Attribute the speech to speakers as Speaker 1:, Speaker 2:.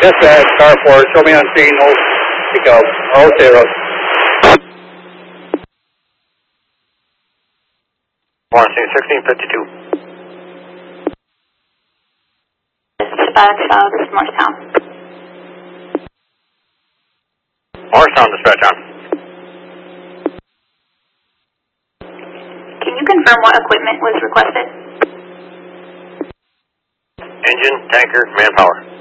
Speaker 1: Dispatch, car 4, show me on scene, no pick up, all zeros.
Speaker 2: On scene 1652.
Speaker 3: Dispatch, this is Morristown.
Speaker 2: Morristown, dispatch on.
Speaker 3: Can you confirm what equipment was requested?
Speaker 2: Engine, tanker, manpower.